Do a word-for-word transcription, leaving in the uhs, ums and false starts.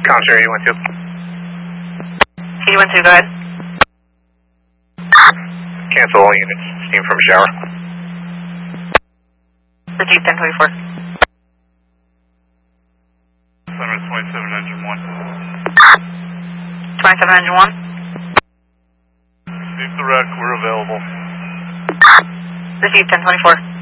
Commissary eight one two. eight one two, go ahead. Cancel all units. Steam from shower. The Jeep ten twenty-four. twenty-seven engine one. twenty-seven engine one. Received the wreck. We're available. The Jeep ten twenty-four.